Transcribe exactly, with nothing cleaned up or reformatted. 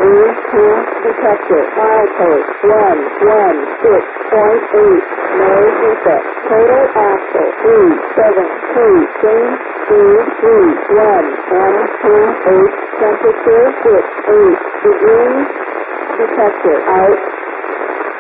Marine two detected. Milepost one one six point eight. No defect. Total axle three seven two. Change speed three one one two eight. Temperature six eight degrees. Detected. Out.